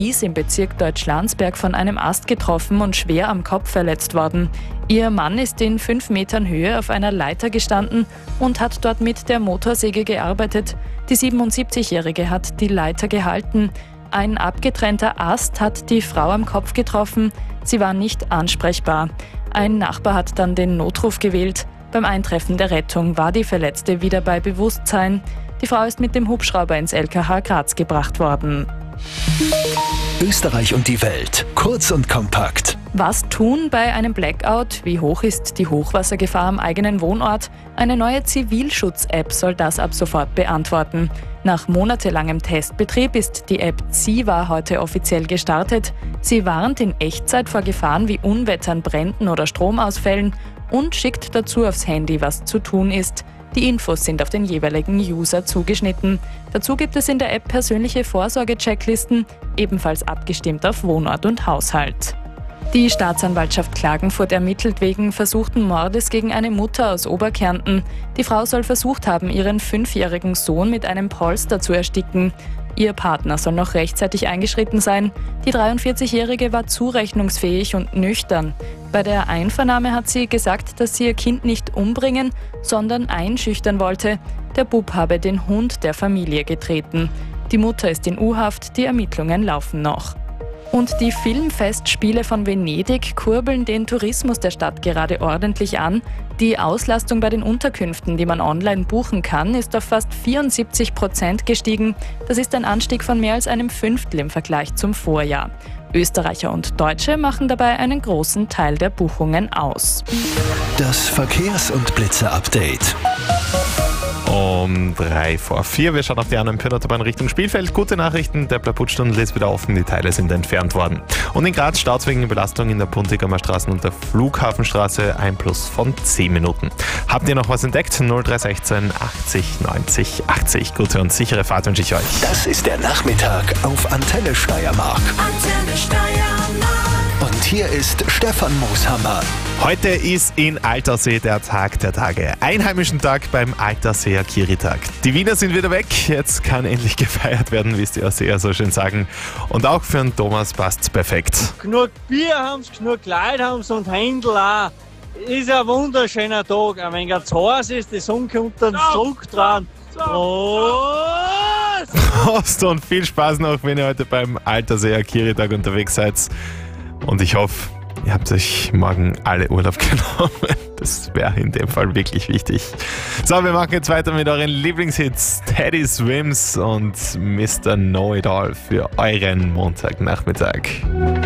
Ries im Bezirk Deutschlandsberg von einem Ast getroffen und schwer am Kopf verletzt worden. Ihr Mann ist in 5 Metern Höhe auf einer Leiter gestanden und hat dort mit der Motorsäge gearbeitet. Die 77-Jährige hat die Leiter gehalten. Ein abgetrennter Ast hat die Frau am Kopf getroffen. Sie war nicht ansprechbar. Ein Nachbar hat dann den Notruf gewählt. Beim Eintreffen der Rettung war die Verletzte wieder bei Bewusstsein. Die Frau ist mit dem Hubschrauber ins LKH Graz gebracht worden. Österreich und die Welt. Kurz und kompakt. Was tun bei einem Blackout? Wie hoch ist die Hochwassergefahr am eigenen Wohnort? Eine neue Zivilschutz-App soll das ab sofort beantworten. Nach monatelangem Testbetrieb ist die App Ziva heute offiziell gestartet. Sie warnt in Echtzeit vor Gefahren wie Unwettern, Bränden oder Stromausfällen und schickt dazu aufs Handy, was zu tun ist. Die Infos sind auf den jeweiligen User zugeschnitten. Dazu gibt es in der App persönliche Vorsorge-Checklisten, ebenfalls abgestimmt auf Wohnort und Haushalt. Die Staatsanwaltschaft Klagenfurt ermittelt wegen versuchten Mordes gegen eine Mutter aus Oberkärnten. Die Frau soll versucht haben, ihren 5-jährigen Sohn mit einem Polster zu ersticken. Ihr Partner soll noch rechtzeitig eingeschritten sein. Die 43-Jährige war zurechnungsfähig und nüchtern. Bei der Einvernahme hat sie gesagt, dass sie ihr Kind nicht umbringen, sondern einschüchtern wollte. Der Bub habe den Hund der Familie getreten. Die Mutter ist in U-Haft, die Ermittlungen laufen noch. Und die Filmfestspiele von Venedig kurbeln den Tourismus der Stadt gerade ordentlich an. Die Auslastung bei den Unterkünften, die man online buchen kann, ist auf fast 74% gestiegen. Das ist ein Anstieg von mehr als einem Fünftel im Vergleich zum Vorjahr. Österreicher und Deutsche machen dabei einen großen Teil der Buchungen aus. Das Verkehrs- und Blitze-Update. Um 3 vor 4. Wir schauen auf die anderen Autobahn Richtung Spielfeld. Gute Nachrichten, der Plaputstunnel ist wieder offen, die Teile sind entfernt worden. Und in Graz staut wegen Belastung in der Puntigamer Straße und der Flughafenstraße ein Plus von 10 Minuten. Habt ihr noch was entdeckt? 0316 80 90 80. Gute und sichere Fahrt wünsche ich euch. Das ist der Nachmittag auf Antenne Steiermark. Antenne Steiermark. Und hier ist Stefan Mooshammer. Heute ist in Altersee der Tag der Tage. Einheimischen Tag beim Alterseer Kiritag. Die Wiener sind wieder weg. Jetzt kann endlich gefeiert werden, wie es die Ausseher so schön sagen. Und auch für den Thomas passt's perfekt. Genug Bier haben sie, genug Leute haben sie und Händel auch. Ist ein wunderschöner Tag. Ein wenig zu heiß ist, die Sonne kommt dann Druck dran. Prost und viel Spaß noch, wenn ihr heute beim Alterseer Kiritag unterwegs seid. Und ich hoffe, ihr habt euch morgen alle Urlaub genommen. Das wäre in dem Fall wirklich wichtig. So, wir machen jetzt weiter mit euren Lieblingshits Teddy Swims und Mr. Know-It-All für euren Montagnachmittag.